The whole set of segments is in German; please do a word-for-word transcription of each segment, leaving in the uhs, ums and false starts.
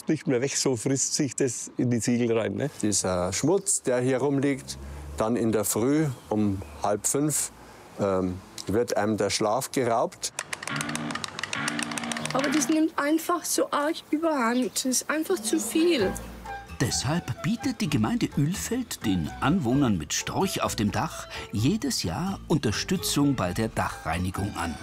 läuft nicht mehr weg, so frisst sich das in die Ziegel rein. Ne? Dieser Schmutz, der hier rumliegt, dann in der Früh um halb fünf ähm, wird einem der Schlaf geraubt. Aber das nimmt einfach so arg überhand. Das ist einfach zu viel. Deshalb bietet die Gemeinde Ölfeld den Anwohnern mit Storch auf dem Dach jedes Jahr Unterstützung bei der Dachreinigung an.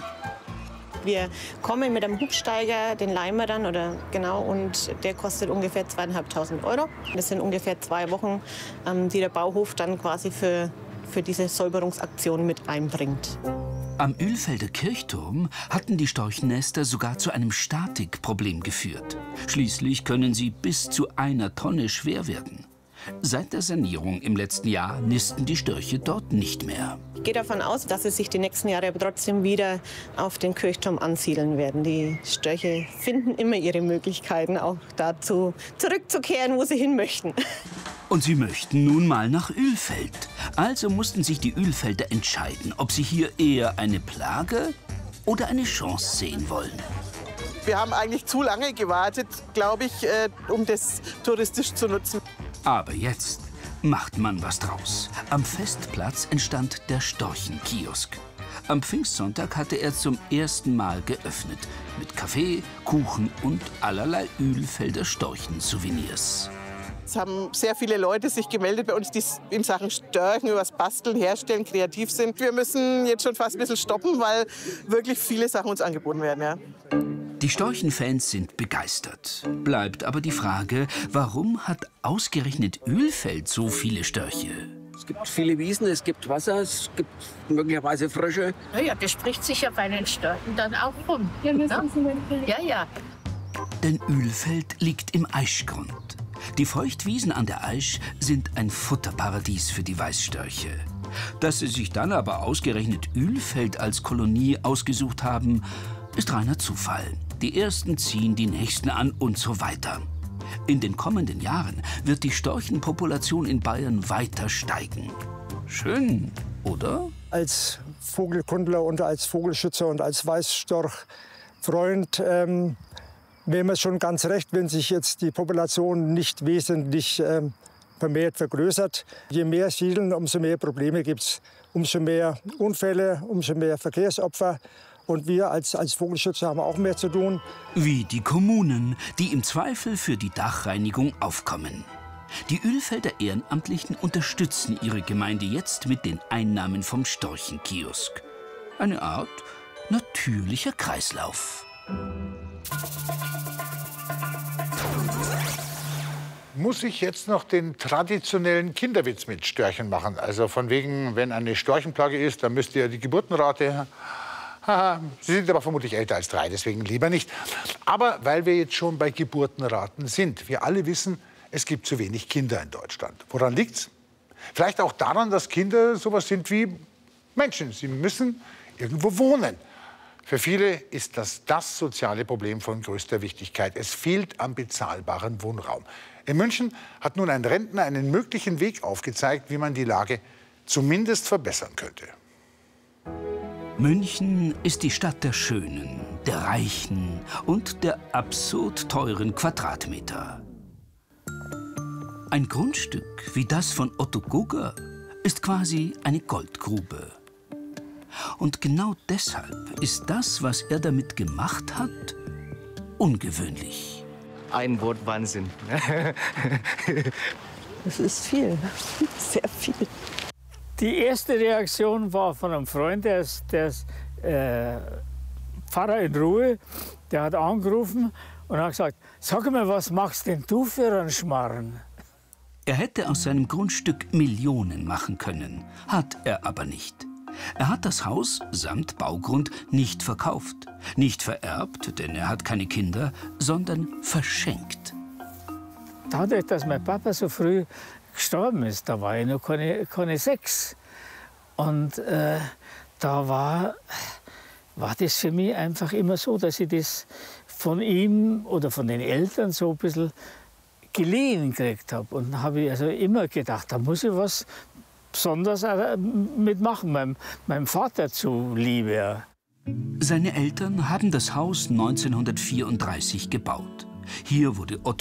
Wir kommen mit einem Hubsteiger, den leihen wir dann, oder genau, und der kostet ungefähr zweieinhalbtausend Euro. Das sind ungefähr zwei Wochen, ähm, die der Bauhof dann quasi für, für diese Säuberungsaktion mit einbringt. Am Ölfelder Kirchturm hatten die Storchnester sogar zu einem Statikproblem geführt. Schließlich können sie bis zu einer Tonne schwer werden. Seit der Sanierung im letzten Jahr nisten die Störche dort nicht mehr. Ich gehe davon aus, dass sie sich die nächsten Jahre aber trotzdem wieder auf den Kirchturm ansiedeln werden. Die Störche finden immer ihre Möglichkeiten, auch dazu zurückzukehren, wo sie hin möchten. Und sie möchten nun mal nach Ölfeld. Also mussten sich die Ölfelder entscheiden, ob sie hier eher eine Plage oder eine Chance sehen wollen. Wir haben eigentlich zu lange gewartet, glaube ich, äh, um das touristisch zu nutzen. Aber jetzt macht man was draus. Am Festplatz entstand der Storchenkiosk. Am Pfingstsonntag hatte er zum ersten Mal geöffnet. Mit Kaffee, Kuchen und allerlei Ölfelder Storchen-Souvenirs. Es haben sehr viele Leute sich gemeldet bei uns, die in Sachen Störchen, über das Basteln, Herstellen, kreativ sind. Wir müssen jetzt schon fast ein bisschen stoppen, weil wirklich viele Sachen uns angeboten werden. Ja. Die Storchenfans sind begeistert. Bleibt aber die Frage, warum hat ausgerechnet Ölfeld so viele Störche? Es gibt viele Wiesen, es gibt Wasser, es gibt möglicherweise Frösche. Ja, ja, das spricht sich ja bei den Störchen dann auch rum. Ja, ja, ja. Denn Ölfeld liegt im Aischgrund. Die Feuchtwiesen an der Aisch sind ein Futterparadies für die Weißstörche. Dass sie sich dann aber ausgerechnet Ölfeld als Kolonie ausgesucht haben, ist reiner Zufall. Die Ersten ziehen die Nächsten an und so weiter. In den kommenden Jahren wird die Storchenpopulation in Bayern weiter steigen. Schön, oder? Als Vogelkundler und als Vogelschützer und als Weißstorchfreund ähm, wäre mir schon ganz recht, wenn sich jetzt die Population nicht wesentlich ähm, vermehrt vergrößert. Je mehr siedeln, umso mehr Probleme gibt es. Umso mehr Unfälle, umso mehr Verkehrsopfer. Und wir als, als Vogelschützer haben auch mehr zu tun. Wie die Kommunen, die im Zweifel für die Dachreinigung aufkommen. Die Ölfelder Ehrenamtlichen unterstützen ihre Gemeinde jetzt mit den Einnahmen vom Storchenkiosk. Eine Art natürlicher Kreislauf. Muss ich jetzt noch den traditionellen Kinderwitz mit Störchen machen? Also von wegen, wenn eine Storchenplage ist, dann müsst ihr die Geburtenrate... Haha, Sie sind aber vermutlich älter als drei, deswegen lieber nicht. Aber weil wir jetzt schon bei Geburtenraten sind, wir alle wissen, es gibt zu wenig Kinder in Deutschland. Woran liegt's? Vielleicht auch daran, dass Kinder sowas sind wie Menschen. Sie müssen irgendwo wohnen. Für viele ist das das soziale Problem von größter Wichtigkeit. Es fehlt am bezahlbaren Wohnraum. In München hat nun ein Rentner einen möglichen Weg aufgezeigt, wie man die Lage zumindest verbessern könnte. München ist die Stadt der Schönen, der Reichen und der absurd teuren Quadratmeter. Ein Grundstück wie das von Otto Gugger ist quasi eine Goldgrube. Und genau deshalb ist das, was er damit gemacht hat, ungewöhnlich. Ein Wort Wahnsinn. Das ist viel, sehr viel. Die erste Reaktion war von einem Freund, der ist, der ist äh, Pfarrer in Ruhe. Der hat angerufen und hat gesagt, sag mal, was machst denn du für einen Schmarrn? Er hätte aus seinem Grundstück Millionen machen können, hat er aber nicht. Er hat das Haus samt Baugrund nicht verkauft, nicht vererbt, denn er hat keine Kinder, sondern verschenkt. Dadurch, dass mein Papa so früh gestorben ist, da war ich noch keine, keine sechs. Und äh, da war, war das für mich einfach immer so, dass ich das von ihm oder von den Eltern so ein bisschen geliehen gekriegt habe. Und da habe ich also immer gedacht, da muss ich was Besonderes mitmachen, meinem, meinem Vater zuliebe. Seine Eltern haben das Haus neunzehnhundertvierunddreißig gebaut. Hier wurde Otto